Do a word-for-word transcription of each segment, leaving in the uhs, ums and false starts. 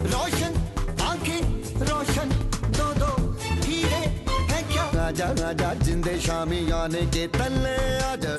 रोशन आंखें रोशन दो दो हीरे है क्या आजा आजा जिंदे शामी आने के तले आजा।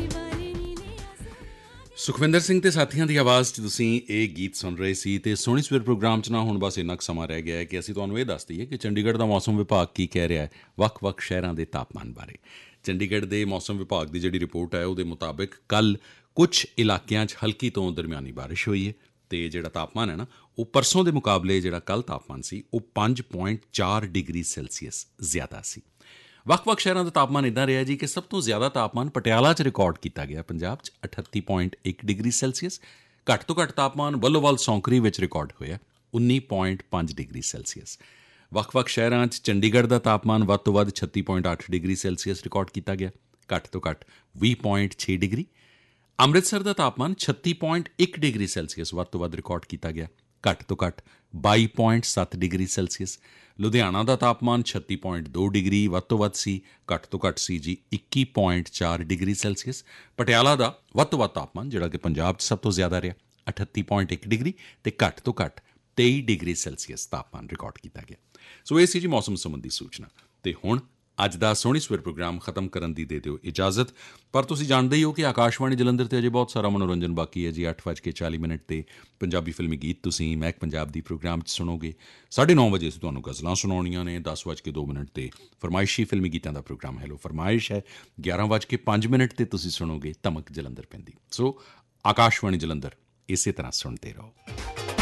ਸੁਖਵਿੰਦਰ ਸਿੰਘ ਅਤੇ ਸਾਥੀਆਂ ਦੀ ਆਵਾਜ਼ 'ਚ ਤੁਸੀਂ ਇਹ ਗੀਤ ਸੁਣ ਰਹੇ ਸੀ। ਅਤੇ ਸੋਹਣੀ ਸਵੇਰ ਪ੍ਰੋਗਰਾਮ 'ਚ ਨਾ ਹੁਣ ਬਸ ਇੰਨਾ ਕੁ ਸਮਾਂ ਰਹਿ ਗਿਆ ਹੈ ਕਿ ਅਸੀਂ ਤੁਹਾਨੂੰ ਇਹ ਦੱਸ ਦਈਏ ਕਿ ਚੰਡੀਗੜ੍ਹ ਦਾ ਮੌਸਮ ਵਿਭਾਗ ਕੀ ਕਹਿ ਰਿਹਾ ਹੈ ਵੱਖ-ਵੱਖ ਸ਼ਹਿਰਾਂ ਦੇ ਤਾਪਮਾਨ ਬਾਰੇ। ਚੰਡੀਗੜ੍ਹ ਦੇ ਮੌਸਮ ਵਿਭਾਗ ਦੀ ਜਿਹੜੀ ਰਿਪੋਰਟ ਹੈ ਉਹਦੇ ਮੁਤਾਬਿਕ ਕੱਲ੍ਹ ਕੁਛ ਇਲਾਕਿਆਂ 'ਚ ਹਲਕੀ ਤੋਂ ਦਰਮਿਆਨੀ ਬਾਰਿਸ਼ ਹੋਈ ਹੈ ਅਤੇ ਜਿਹੜਾ ਤਾਪਮਾਨ ਹੈ ਨਾ ਉਹ ਪਰਸੋਂ ਦੇ ਮੁਕਾਬਲੇ ਜਿਹੜਾ ਕੱਲ੍ਹ ਤਾਪਮਾਨ ਸੀ ਉਹ ਪੰਜ ਪੁਆਇੰਟ ਚਾਰ ਡਿਗਰੀ ਸੈਲਸੀਅਸ ਜ਼ਿਆਦਾ ਸੀ। ਵੱਖ-ਵੱਖ ਸ਼ਹਿਰਾਂ ਦਾ ਤਾਪਮਾਨ ਇੱਦਾਂ ਰਿਹਾ ਜੀ ਕਿ ਸਭ ਤੋਂ ਜ਼ਿਆਦਾ ਤਾਪਮਾਨ ਪਟਿਆਲਾ 'ਚ ਰਿਕਾਰਡ ਕੀਤਾ ਗਿਆ ਪੰਜਾਬ 'ਚ ਅਠੱਤੀ ਪੁਆਇੰਟ ਇੱਕ ਡਿਗਰੀ ਸੈਲਸੀਅਸ। ਘੱਟ ਤੋਂ ਘੱਟ ਤਾਪਮਾਨ ਬੱਲੋਵਾਲ ਸੌਂਕਰੀ ਵਿੱਚ ਰਿਕਾਰਡ ਹੋਇਆ ਉੱਨੀ ਪੁਆਇੰਟ ਪੰਜ ਡਿਗਰੀ ਸੈਲਸੀਅਸ। ਵੱਖ-ਵੱਖ ਸ਼ਹਿਰਾਂ 'ਚ ਚੰਡੀਗੜ੍ਹ ਦਾ ਤਾਪਮਾਨ ਵੱਧ ਤੋਂ ਵੱਧ ਛੱਤੀ ਪੁਆਇੰਟ ਅੱਠ ਡਿਗਰੀ ਸੈਲਸੀਅਸ ਰਿਕਾਰਡ ਕੀਤਾ ਗਿਆ, ਘੱਟ ਤੋਂ ਘੱਟ ਵੀਹ ਪੁਆਇੰਟ ਛੇ ਡਿਗਰੀ। ਅੰਮ੍ਰਿਤਸਰ ਦਾ ਤਾਪਮਾਨ ਛੱਤੀ ਪੁਆਇੰਟ ਇੱਕ ਡਿਗਰੀ ਸੈਲਸੀਅਸ ਵੱਧ ਤੋਂ ਵੱਧ ਰਿਕਾਰਡ ਕੀਤਾ ਗਿਆ, ਘੱਟ ਤੋਂ ਘੱਟ ਬਾਈ ਪੁਆਇੰਟ ਸੱਤ ਡਿਗਰੀ ਸੈਲਸੀਅਸ। ਲੁਧਿਆਣਾ ਦਾ ਤਾਪਮਾਨ ਛੱਤੀ ਪੁਆਇੰਟ ਦੋ ਡਿਗਰੀ ਵੱਧ ਤੋਂ ਵੱਧ ਸੀ, ਘੱਟ ਤੋਂ ਘੱਟ ਸੀ ਜੀ ਇੱਕੀ ਪੁਆਇੰਟ ਚਾਰ ਡਿਗਰੀ ਸੈਲਸੀਅਸ। ਪਟਿਆਲਾ ਦਾ ਵੱਧ ਤੋਂ ਵੱਧ ਤਾਪਮਾਨ ਜਿਹੜਾ ਕਿ ਪੰਜਾਬ 'ਚ ਸਭ ਤੋਂ ਜ਼ਿਆਦਾ ਰਿਹਾ ਅਠੱਤੀ ਪੁਆਇੰਟ ਇੱਕ ਡਿਗਰੀ ਅਤੇ ਘੱਟ ਤੋਂ ਘੱਟ ਤੇਈ ਡਿਗਰੀ ਸੈਲਸੀਅਸ ਤਾਪਮਾਨ ਰਿਕਾਰਡ ਕੀਤਾ ਗਿਆ। ਸੋ ਇਹ ਸੀ ਜੀ ਮੌਸਮ ਸੰਬੰਧੀ ਸੂਚਨਾ। ਅਤੇ ਹੁਣ ਅੱਜ ਦਾ ਸੋਹਣੀ ਸਵੇਰ ਪ੍ਰੋਗਰਾਮ ਖਤਮ ਕਰਨ ਦੀ ਦੇ ਦਿਓ ਇਜਾਜ਼ਤ। ਪਰ ਤੁਸੀਂ ਜਾਣਦੇ ਹੀ ਹੋ ਕਿ ਆਕਾਸ਼ਵਾਣੀ ਜਲੰਧਰ 'ਤੇ ਅਜੇ ਬਹੁਤ ਸਾਰਾ ਮਨੋਰੰਜਨ ਬਾਕੀ ਹੈ ਜੀ। ਅੱਠ ਵੱਜ ਕੇ ਚਾਲੀ ਮਿੰਟ 'ਤੇ ਪੰਜਾਬੀ ਫਿਲਮੀ ਗੀਤ ਤੁਸੀਂ ਮਹਿਕ ਪੰਜਾਬ ਦੀ ਪ੍ਰੋਗਰਾਮ 'ਚ ਸੁਣੋਗੇ। ਸਾਢੇ ਨੌ ਵਜੇ ਅਸੀਂ ਤੁਹਾਨੂੰ ਗਜ਼ਲਾਂ ਸੁਣਾਉਣੀਆਂ ਨੇ। ਦਸ ਵੱਜ ਕੇ ਦੋ ਮਿੰਟ 'ਤੇ ਫਰਮਾਇਸ਼ੀ ਫਿਲਮੀ ਗੀਤਾਂ ਦਾ ਪ੍ਰੋਗਰਾਮ ਹੈਲੋ ਫਰਮਾਇਸ਼ ਹੈ। ਗਿਆਰਾਂ ਵੱਜ ਕੇ ਪੰਜ ਮਿੰਟ 'ਤੇ ਤੁਸੀਂ ਸੁਣੋਗੇ ਧਮਕ ਜਲੰਧਰ ਪੈਂਦੀ। ਸੋ ਆਕਾਸ਼ਵਾਣੀ ਜਲੰਧਰ ਇਸੇ ਤਰ੍ਹਾਂ ਸੁਣਦੇ ਰਹੋ।